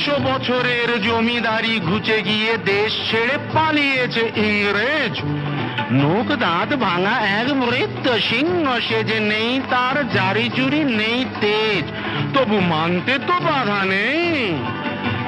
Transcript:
200 বছরের জমিদারি ঘুচে গিয়ে দেশ ছেড়ে পালিয়েছে ইংরেজ। নোক দাঁত ভাঙা এক মৃত্যু সিংহ সেজে, নেই তার জারি জুরি নেই তেজ, তবু মানতে তো বাধা নেই।